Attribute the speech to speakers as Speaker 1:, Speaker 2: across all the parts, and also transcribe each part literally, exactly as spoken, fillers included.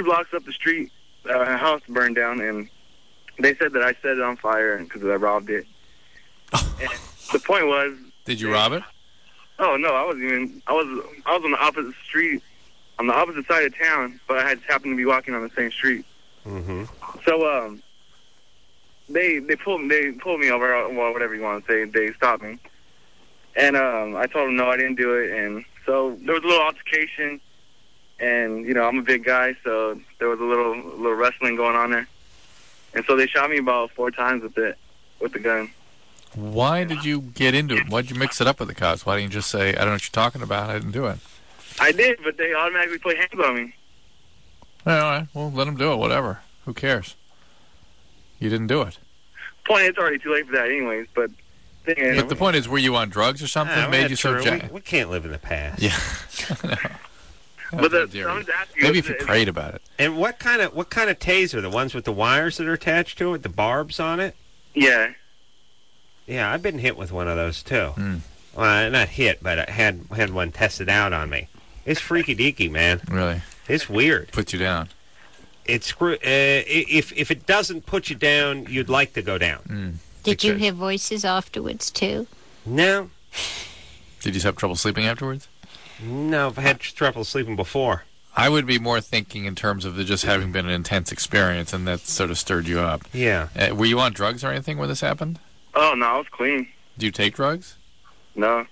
Speaker 1: three blocks up the street, uh, a house burned down, and they said that I set it on fire because I robbed it. And the point was...
Speaker 2: Did you rob it?
Speaker 1: Oh, no, I wasn't even... I was I was on the opposite street, on the opposite side of town, but I had happened to be walking on the same street.
Speaker 3: Mm-hmm.
Speaker 1: So, um... They they pulled they pulled me over, well, whatever you want to say. They stopped me, and um, I told them no, I didn't do it. And so there was a little altercation, and you know I'm a big guy, so there was a little a little wrestling going on there. And so they shot me about four times with it, with the gun.
Speaker 2: Why did you get into it? Why did you mix it up with the cops? Why didn't you just say, I don't know what you're talking about, I didn't do it?
Speaker 1: I did, but they automatically put hands on me.
Speaker 2: All right, well, let them do it, whatever. Who cares? You didn't do it.
Speaker 1: Point, it's already too late for that anyways, but... Thing is,
Speaker 2: But the point is, were you on drugs or something that
Speaker 3: Ah,
Speaker 2: made
Speaker 3: that's
Speaker 2: you so
Speaker 3: true.
Speaker 2: jacked?
Speaker 3: We, we can't live in the past.
Speaker 2: Yeah. No.
Speaker 1: But the,
Speaker 2: Dear.
Speaker 1: I was asking
Speaker 2: Maybe
Speaker 1: you,
Speaker 2: if you
Speaker 1: is-
Speaker 2: prayed about it.
Speaker 3: And what kind of what kind of taser? The ones with the wires that are attached to it, the barbs on it?
Speaker 1: Yeah.
Speaker 3: Yeah, I've been hit with one of those too.
Speaker 2: Mm.
Speaker 3: Well, not hit, but I had had one tested out on me. It's freaky deaky, man.
Speaker 2: Really?
Speaker 3: It's weird.
Speaker 2: Put you down.
Speaker 3: It's screw. Uh, if if it doesn't put you down, you'd like to go down.
Speaker 2: Mm.
Speaker 4: Did you
Speaker 3: Because-
Speaker 4: hear voices afterwards, too?
Speaker 3: No,
Speaker 2: Did you have trouble sleeping afterwards?
Speaker 3: no. I've had trouble sleeping before.
Speaker 2: I would be more thinking in terms of it just having been an intense experience, and that sort of stirred you up.
Speaker 3: Yeah.
Speaker 2: Uh, were you on drugs or anything when this happened?
Speaker 1: Oh, no, I was clean.
Speaker 2: Do you take drugs?
Speaker 1: No.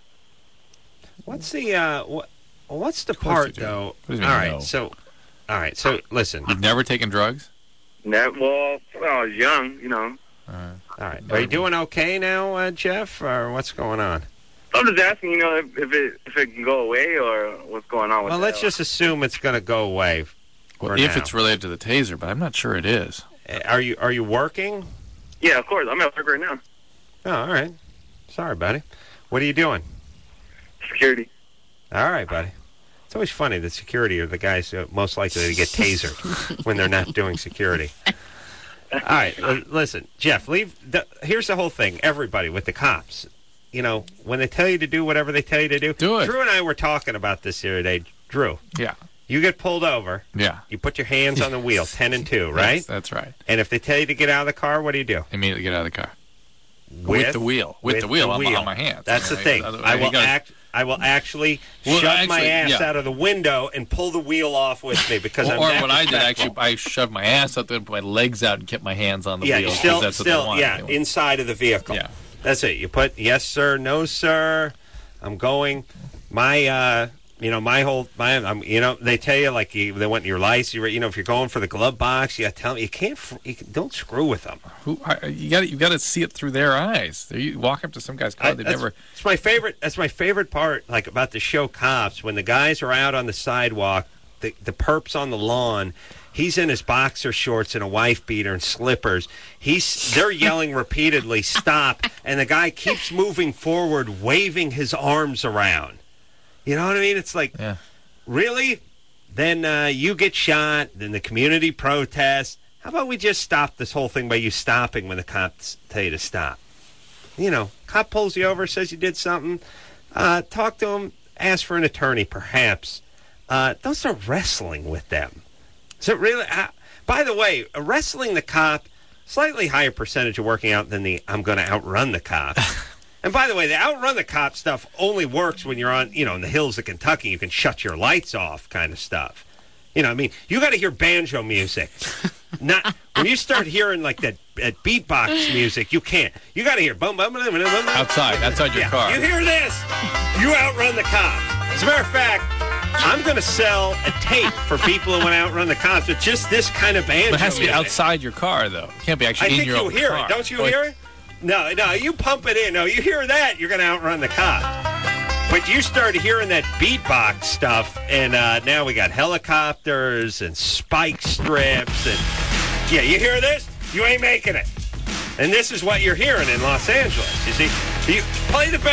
Speaker 3: What's the uh? What what's the
Speaker 2: course you
Speaker 3: part
Speaker 2: do.
Speaker 3: though?
Speaker 2: What do you
Speaker 3: All
Speaker 2: mean,
Speaker 3: right.
Speaker 2: no?
Speaker 3: So, all right. So listen.
Speaker 2: You've never taken drugs?
Speaker 1: No, well, when I was young, you know.
Speaker 2: All right.
Speaker 3: All right. Are you doing okay now, uh, Jeff, or what's going on?
Speaker 1: I'm just asking, you know, if, if it if it can go away or what's going on with
Speaker 3: Well,
Speaker 1: that.
Speaker 3: let's just assume it's going to go away.
Speaker 2: Well,
Speaker 3: for
Speaker 2: if
Speaker 3: now.
Speaker 2: it's related to the taser, but I'm not sure it is.
Speaker 3: Uh, Are you are you working?
Speaker 1: Yeah, of course. I'm at work right now.
Speaker 3: Oh, all right. Sorry, buddy. What are you doing?
Speaker 1: Security.
Speaker 3: All right, buddy. It's always funny that security are the guys uh, most likely to get tasered when they're not doing security. All right, l- listen, Jeff. Leave. The, here's the whole thing. Everybody with the cops, you know, when they tell you to do whatever they tell you to do.
Speaker 2: Do it.
Speaker 3: Drew and I were talking about this the other day. Drew,
Speaker 2: Yeah.
Speaker 3: you get pulled over.
Speaker 2: Yeah.
Speaker 3: You put your hands on the wheel, ten and two, right?
Speaker 2: That's, that's right.
Speaker 3: And if they tell you to get out of the car, what do you do?
Speaker 2: Immediately get out of the car. With, the wheel. With,
Speaker 3: with
Speaker 2: the wheel,
Speaker 3: the
Speaker 2: on,
Speaker 3: wheel.
Speaker 2: on my hands.
Speaker 3: That's the
Speaker 2: You know,
Speaker 3: thing.
Speaker 2: otherwise
Speaker 3: I
Speaker 2: you
Speaker 3: will
Speaker 2: gotta-
Speaker 3: act. I will actually
Speaker 2: Well,
Speaker 3: shove my
Speaker 2: actually,
Speaker 3: ass
Speaker 2: yeah.
Speaker 3: out of the window and pull the wheel off with me because
Speaker 2: Or,
Speaker 3: I'm
Speaker 2: or
Speaker 3: that
Speaker 2: what I did,
Speaker 3: respectful.
Speaker 2: actually, I shoved my ass out there and put my legs out and kept my hands on the
Speaker 3: yeah,
Speaker 2: wheel.
Speaker 3: you
Speaker 2: 'cause
Speaker 3: still,
Speaker 2: that's what they
Speaker 3: still,
Speaker 2: want.
Speaker 3: yeah,
Speaker 2: They want-
Speaker 3: inside of the vehicle.
Speaker 2: Yeah.
Speaker 3: That's it. You put yes, sir, no, sir. I'm going. My, uh, you know, my whole, my, I'm, you know, they tell you like you, they want your license. You, you know, if you're going for the glove box, you got to tell them you can't. fr- You can, don't screw with them.
Speaker 2: Who, I, you got you got to see it through their eyes. They- You walk up to some guy's car,
Speaker 3: I-
Speaker 2: they
Speaker 3: that's,
Speaker 2: never.
Speaker 3: It's my favorite. That's my favorite part. Like about the show Cops, when the guys are out on the sidewalk, the the perp's on the lawn. He's in his boxer shorts and a wife beater and slippers. He's they're yelling repeatedly, "Stop!" And the guy keeps moving forward, waving his arms around. You know what I mean? It's like,
Speaker 2: Yeah.
Speaker 3: really? Then uh, you get shot. Then the community protests. How about we just stop this whole thing by you stopping when the cops tell you to stop? You know, cop pulls you over, says you did something. Uh, talk to him. Ask for an attorney, perhaps. Uh, don't start wrestling with them. So really, uh, by the way, uh, wrestling the cop, slightly higher percentage of working out than the I'm going to outrun the cop. And by the way, the outrun the cop stuff only works when you're on, you know, in the hills of Kentucky. You can shut your lights off, kind of stuff. You know, I mean, you got to hear banjo music. Not when you start hearing like that, that beatbox music, you can't. You got to hear boom, boom, boom, boom, boom.
Speaker 2: Outside, outside your
Speaker 3: Yeah,
Speaker 2: car.
Speaker 3: you hear this? You outrun the cop. As a matter of fact, I'm going to sell a tape for people who want to outrun the cops with just this kind of banjo
Speaker 2: But it has to be
Speaker 3: music.
Speaker 2: outside your car, though. It can't be
Speaker 3: I
Speaker 2: actually in
Speaker 3: think
Speaker 2: your
Speaker 3: you
Speaker 2: own
Speaker 3: hear
Speaker 2: car.
Speaker 3: it. Don't you
Speaker 2: Like,
Speaker 3: hear it? No, no, you pump it in. No, you hear that, you're going to outrun the cop. But you start hearing that beatbox stuff, and uh, now we got helicopters and spike strips. And yeah, you hear this? You ain't making it. And this is what you're hearing in Los Angeles. You see, you play the